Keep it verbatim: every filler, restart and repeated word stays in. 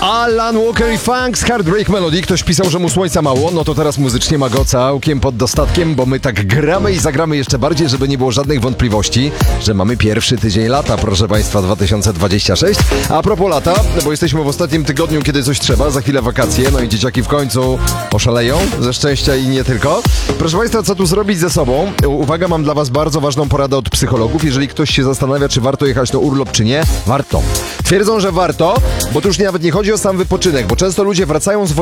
Alan Walker i Funks, Heartbreak Melody. Ktoś pisał, że mu słońca mało, no to teraz muzycznie ma go całkiem pod dostatkiem, bo my tak gramy i zagramy jeszcze bardziej, żeby nie było żadnych wątpliwości, że mamy pierwszy tydzień lata, proszę Państwa, dwa tysiące dwudziesty szósty. A propos lata, bo jesteśmy w ostatnim tygodniu, kiedy coś trzeba, za chwilę wakacje, no i dzieciaki w końcu oszaleją ze szczęścia i nie tylko. Proszę Państwa, co tu zrobić ze sobą? Uwaga, mam dla Was bardzo ważną poradę od psychologów. Jeżeli ktoś się zastanawia, czy warto jechać na urlop, czy nie, warto. Twierdzą, że warto, bo tu już nawet nie chodzi o sam wypoczynek, bo często ludzie wracają z